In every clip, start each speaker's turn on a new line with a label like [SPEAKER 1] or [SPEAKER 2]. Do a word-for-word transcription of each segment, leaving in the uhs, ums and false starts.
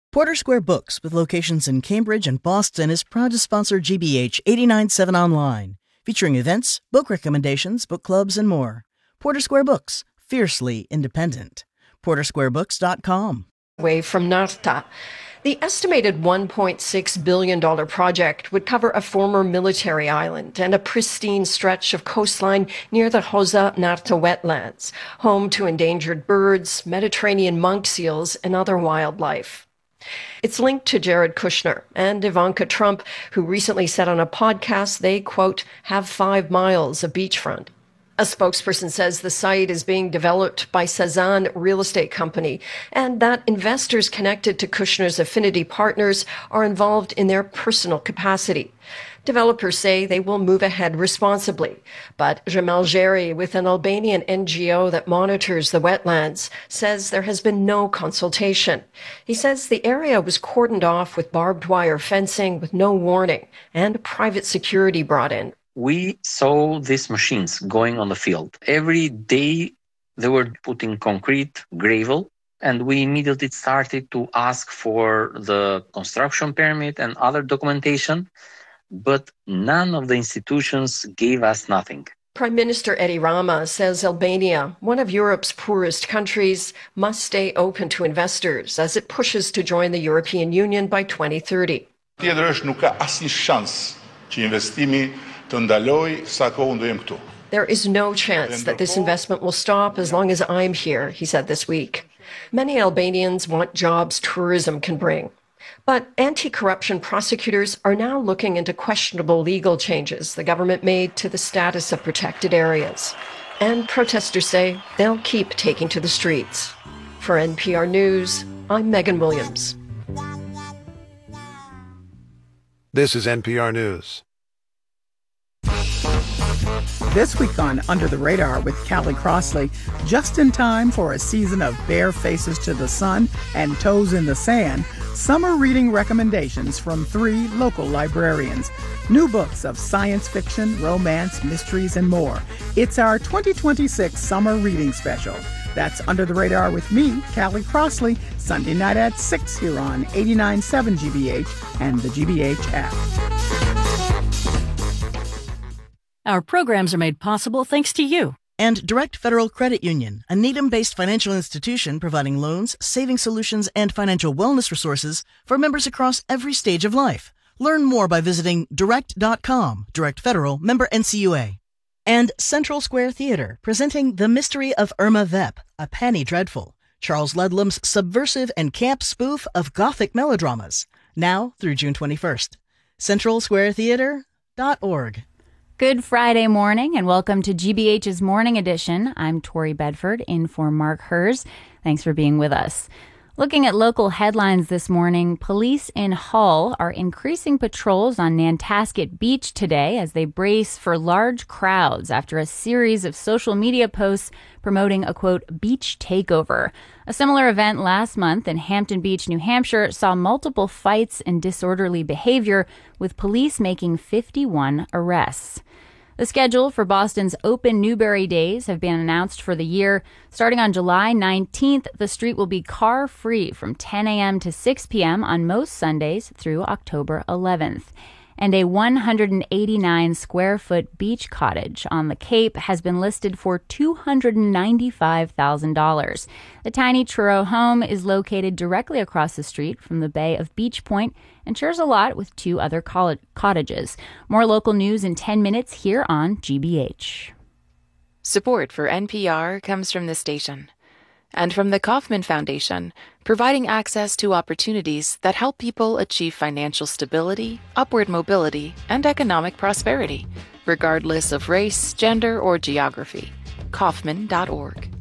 [SPEAKER 1] Porter Square Books, with locations in Cambridge and Boston, is proud to sponsor G B H eighty-nine point seven Online, featuring events, book recommendations, book clubs, and more. Porter Square Books, fiercely independent. porter square books dot com.
[SPEAKER 2] Away from Narta. The estimated one point six billion dollars project would cover a former military island and a pristine stretch of coastline near the Hoza Narta wetlands, home to endangered birds, Mediterranean monk seals, and other wildlife. It's linked to Jared Kushner and Ivanka Trump, who recently said on a podcast they, quote, have five miles of beachfront. A spokesperson says the site is being developed by Cezanne Real Estate Company and that investors connected to Kushner's affinity partners are involved in their personal capacity. Developers say they will move ahead responsibly, but Jamal Geri, with an Albanian N G O that monitors the wetlands, says there has been no consultation. He says the area was cordoned off with barbed wire fencing with no warning and private security brought in.
[SPEAKER 3] We saw these machines going on the field. Every day they were putting concrete, gravel, and we immediately started to ask for the construction permit and other documentation. But none of the institutions gave us nothing.
[SPEAKER 2] Prime Minister Edi Rama says Albania, one of Europe's poorest countries, must stay open to investors as it pushes to join the European Union by twenty thirty.
[SPEAKER 4] Tjetër është nuk ka asnjë shans që investimi të ndalojë sa kohë ndojmë këtu.
[SPEAKER 2] There is no chance that this investment will stop as long as I'm here, he said this week. Many Albanians want jobs tourism can bring. But anti-corruption prosecutors are now looking into questionable legal changes the government made to the status of protected areas. And protesters say they'll keep taking to the streets. For N P R News, I'm Megan Williams.
[SPEAKER 5] This is N P R News.
[SPEAKER 6] This week on Under the Radar with Callie Crossley, just in time for a season of bare faces to the sun and toes in the sand, summer reading recommendations from three local librarians. New books of science fiction, romance, mysteries, and more. It's our twenty twenty-six summer reading special. That's Under the Radar with me, Callie Crossley, Sunday night at six here on eighty-nine point seven G B H and the G B H app.
[SPEAKER 7] Our programs are made possible thanks to you.
[SPEAKER 1] And Direct Federal Credit Union, a Needham-based financial institution providing loans, saving solutions, and financial wellness resources for members across every stage of life. Learn more by visiting direct dot com. Direct Federal, member N C U A. And Central Square Theater, presenting The Mystery of Irma Vep, a Penny Dreadful, Charles Ludlam's subversive and camp spoof of Gothic melodramas. Now through June twenty-first. central square theater dot org.
[SPEAKER 8] Good Friday morning and welcome to G B H's Morning Edition. I'm Tori Bedford in for Mark Hers. Thanks for being with us. Looking at local headlines this morning, police in Hull are increasing patrols on Nantasket Beach today as they brace for large crowds after a series of social media posts promoting a, quote, beach takeover. A similar event last month in Hampton Beach, New Hampshire, saw multiple fights and disorderly behavior, with police making fifty-one arrests. The schedule for Boston's Open Newberry Days have been announced for the year. Starting on July nineteenth, the street will be car-free from ten a.m. to six p.m. on most Sundays through October eleventh. And a one hundred eighty-nine square foot beach cottage on the Cape has been listed for two hundred ninety-five thousand dollars. The tiny Truro home is located directly across the street from the Bay of Beach Point and shares a lot with two other cottages. More local news in ten minutes here on G B H.
[SPEAKER 9] Support for N P R comes from this station and from the Kauffman Foundation, providing access to opportunities that help people achieve financial stability, upward mobility, and economic prosperity, regardless of race, gender, or geography. Kauffman dot org.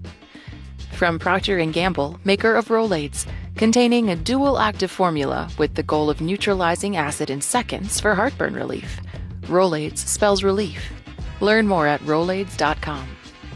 [SPEAKER 9] From Procter and Gamble, maker of Rolaids, containing a dual active formula with the goal of neutralizing acid in seconds for heartburn relief. Rolaids spells relief. Learn more at rolaids dot com.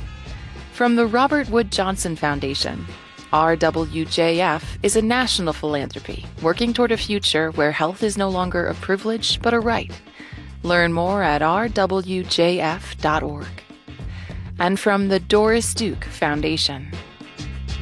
[SPEAKER 9] From the Robert Wood Johnson Foundation, R W J F is a national philanthropy working toward a future where health is no longer a privilege but a right. Learn more at r w j f dot org. And from the Doris Duke Foundation,